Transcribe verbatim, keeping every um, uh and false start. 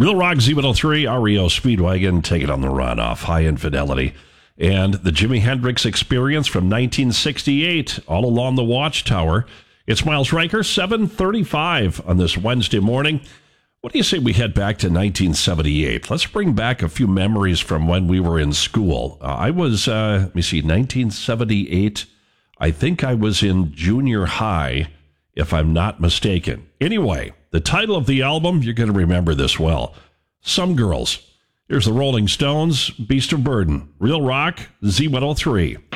Real Rock Z one oh three, R E O Speedwagon, Take It on the Run off High Infidelity. And the Jimi Hendrix Experience from nineteen sixty-eight, All Along the Watchtower. It's Miles Riker, seven thirty-five on this Wednesday morning. What do you say we head back to nineteen seventy-eight? Let's bring back a few memories from when we were in school. Uh, I was, uh, let me see, nineteen seventy-eight. I think I was in junior high, if I'm not mistaken. Anyway, the title of the album, you're going to remember this well. Some Girls. Here's the Rolling Stones, Beast of Burden. Real Rock, Z one oh three.